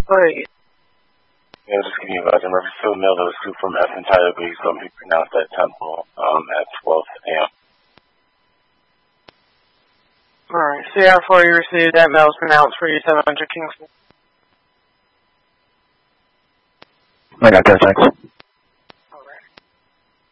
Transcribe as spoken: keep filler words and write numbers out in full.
Wait. Yeah, just give me a buzz. I'm ready to mail those two from F and Tyler, but he's going to be pronounced at Temple um, at twelve a.m. Alright, C R four, you received that mail is pronounced for you, seven hundred Kingston. I got that, thanks.